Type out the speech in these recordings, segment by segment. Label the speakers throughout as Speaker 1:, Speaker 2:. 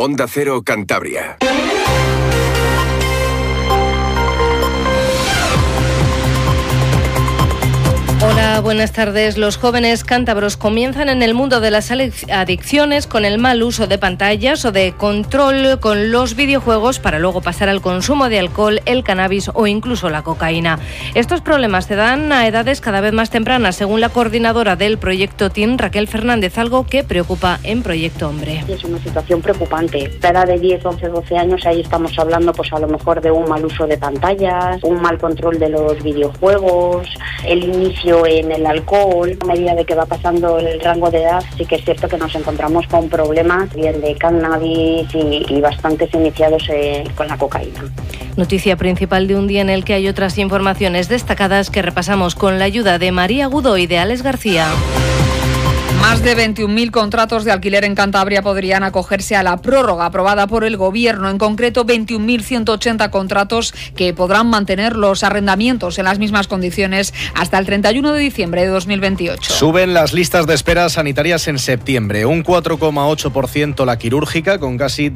Speaker 1: Onda Cero Cantabria.
Speaker 2: Hola, buenas tardes. Los jóvenes cántabros comienzan en el mundo de las adicciones con el mal uso de pantallas o de control con los videojuegos para luego pasar al consumo de alcohol, el cannabis o incluso la cocaína. Estos problemas se dan a edades cada vez más tempranas, según la coordinadora del proyecto TEEN, Raquel Fernández, algo que preocupa en Proyecto Hombre.
Speaker 3: Es una situación preocupante. La edad de 10, 11, 12 años, ahí estamos hablando pues a lo mejor de un mal uso de pantallas, un mal control de los videojuegos, el inicio en el alcohol. A medida de que va pasando el rango de edad, sí que es cierto que nos encontramos con problemas bien de cannabis y bastantes iniciados con la cocaína.
Speaker 2: Noticia principal de un día en el que hay otras informaciones destacadas que repasamos con la ayuda de María Agudo y de Alex García.
Speaker 4: Más de 21.000 contratos de alquiler en Cantabria podrían acogerse a la prórroga aprobada por el Gobierno. En concreto, 21.180 contratos que podrán mantener los arrendamientos en las mismas condiciones hasta el 31 de diciembre de 2028.
Speaker 5: Suben las listas de espera sanitarias en septiembre. Un 4,8% la quirúrgica, con casi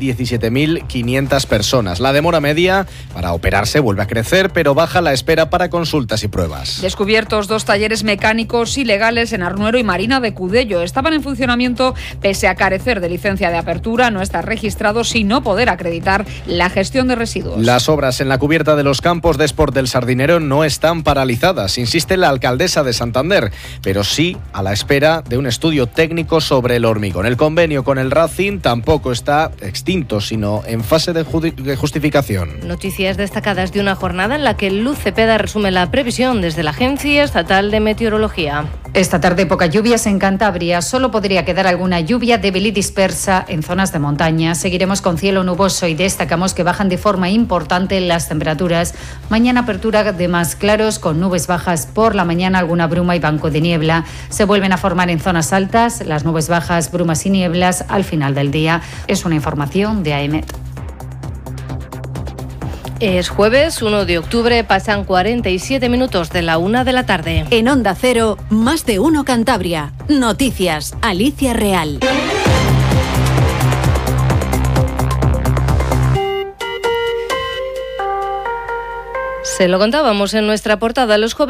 Speaker 5: 17.500 personas. La demora media para operarse vuelve a crecer, pero baja la espera para consultas y pruebas.
Speaker 4: Descubiertos 2 talleres mecánicos ilegales en Arnuero y Marina de Cudello. Estaban en funcionamiento pese a carecer de licencia de apertura, no estar registrados y no poder acreditar la gestión de residuos.
Speaker 5: Las obras en la cubierta de los campos de Sport del Sardinero no están paralizadas, insiste la alcaldesa de Santander, pero sí a la espera de un estudio técnico sobre el hormigón. El convenio con el Racing tampoco está extinto, sino en fase de justificación.
Speaker 2: Noticias destacadas de una jornada en la que Luz Cepeda resume la previsión desde la Agencia Estatal de Meteorología.
Speaker 6: Esta tarde pocas lluvias en Cantabria. Solo podría quedar alguna lluvia débil y dispersa en zonas de montaña. Seguiremos con cielo nuboso y destacamos que bajan de forma importante las temperaturas. Mañana apertura de más claros con nubes bajas por la mañana, alguna bruma y banco de niebla. Se vuelven a formar en zonas altas las nubes bajas, brumas y nieblas al final del día. Es una información de AEMET.
Speaker 2: Es jueves 1 de octubre, pasan 47 minutos de la 1 de la tarde.
Speaker 7: En Onda Cero, Más de Uno Cantabria. Noticias, Alicia Real.
Speaker 2: Se lo contábamos en nuestra portada. Los jóvenes